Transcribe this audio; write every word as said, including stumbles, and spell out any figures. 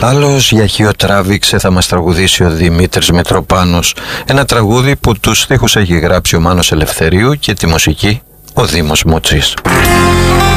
Άλλος για Χίο τράβηξε θα μας τραγουδήσει ο Δημήτρης Μητροπάνος, ένα τραγούδι που τους στίχους έχει γράψει ο Μάνος Ελευθερίου και τη μουσική ο Δήμος Μουτσής.